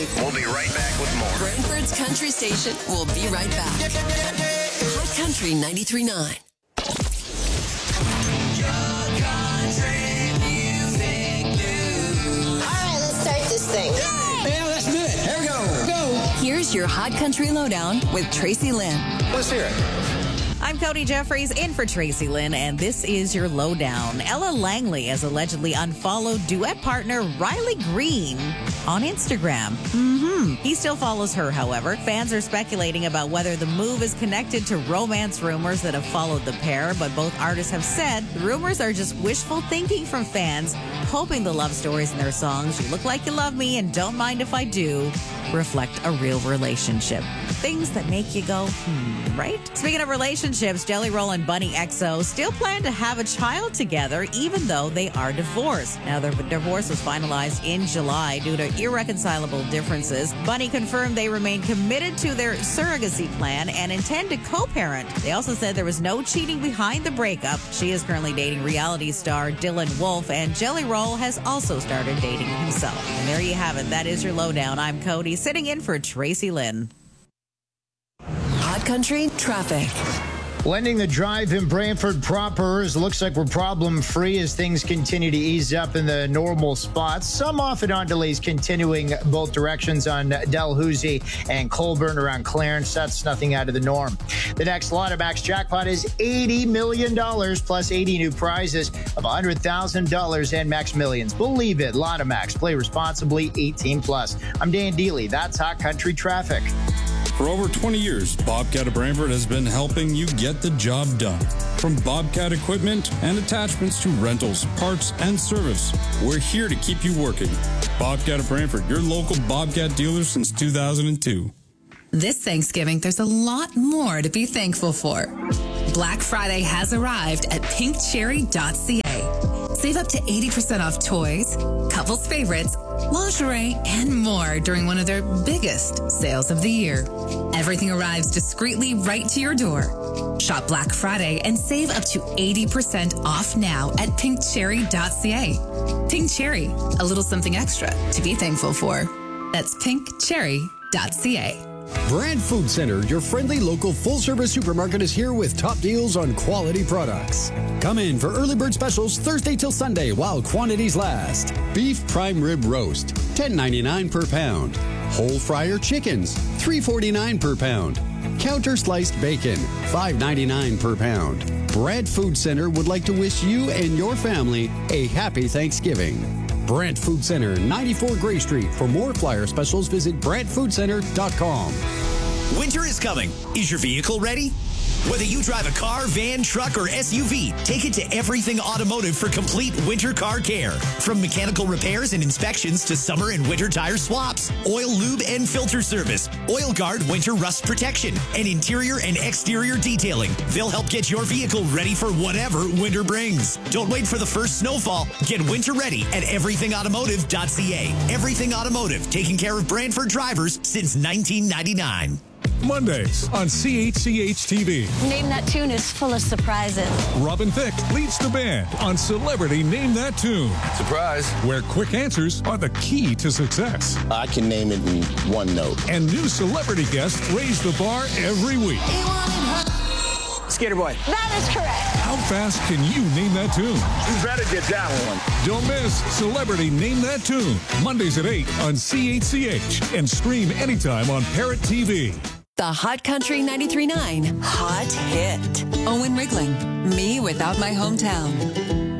We'll be right back with more. Brantford's Country Station. We'll be right back. Hot Country 93.9. Thing. Yeah, let's do it. Here we go. Go. Here's your Hot Country Lowdown with Tracy Lynn. Let's hear it. I'm Cody Jeffries in for Tracy Lynn, and this is your lowdown. Ella Langley has allegedly unfollowed duet partner Riley Green on Instagram. He still follows her, however. Fans are speculating about whether the move is connected to romance rumors that have followed the pair, but both artists have said the rumors are just wishful thinking from fans, hoping the love stories in their songs, You Look Like You Love Me and Don't Mind If I Do, reflect a real relationship. Things that make you go, right? Speaking of relationships, Jelly Roll and Bunny XO still plan to have a child together, even though they are divorced. Now, their divorce was finalized in July due to irreconcilable differences. Bunny confirmed they remain committed to their surrogacy plan and intend to co-parent. They also said there was no cheating behind the breakup. She is currently dating reality star Dylan Wolf, and Jelly Roll has also started dating himself. And there you have it. That is your lowdown. I'm Cody, sitting in for Tracy Lynn. Hot Country Traffic. Blending the drive in Brantford proper looks like we're problem-free as things continue to ease up in the normal spots. Some off and on delays continuing both directions on Dalhousie and Colburn around Clarence. That's nothing out of the norm. The next Lotomax jackpot is $80 million plus 80 new prizes of $100,000 and Max Millions. Believe it, Lotomax. Play responsibly, 18 plus. I'm Dan Dealey. That's Hot Country Traffic. For over 20 years, Bobcat of Brantford has been helping you get the job done. From Bobcat equipment and attachments to rentals, parts, and service, we're here to keep you working. Bobcat of Brantford, your local Bobcat dealer since 2002. This Thanksgiving, there's a lot more to be thankful for. Black Friday has arrived at pinkcherry.ca. Save up to 80% off toys, couples favorites, lingerie, and more during one of their biggest sales of the year. Everything arrives discreetly right to your door. Shop Black Friday and save up to 80% off now at pinkcherry.ca. Pink Cherry, a little something extra to be thankful for. That's pinkcherry.ca. Brand Food Center, your friendly local full-service supermarket, is here with top deals on quality products. Come in for early bird specials Thursday till Sunday while quantities last. Beef prime rib roast, $10.99 per pound. Whole fryer chickens, $3.49 per pound. Counter sliced bacon, $5.99 per pound. Brand Food Center would like to wish you and your family a happy Thanksgiving. Brant Food Center, 94 Gray Street. For more flyer specials, visit BrantFoodCenter.com. Winter is coming. Is your vehicle ready? Whether you drive a car, van, truck, or SUV, take it to Everything Automotive for complete winter car care. From mechanical repairs and inspections to summer and winter tire swaps, oil, lube, and filter service, Oil Guard winter rust protection, and interior and exterior detailing. They'll help get your vehicle ready for whatever winter brings. Don't wait for the first snowfall. Get winter ready at everythingautomotive.ca. Everything Automotive, taking care of Brantford drivers since 1999. Mondays on CHCH-TV. Name That Tune is full of surprises. Robin Thicke leads the band on Celebrity Name That Tune. Surprise. Where quick answers are the key to success. I can name it in one note. And new celebrity guests raise the bar every week. Skater Boy. That is correct. How fast can you name that tune? You better get that one. Don't miss Celebrity Name That Tune. Mondays at 8 on CHCH. And stream anytime on Parrot TV. The Hot Country 93.9 Hot Hit. Owen Rigling, Me Without My Hometown.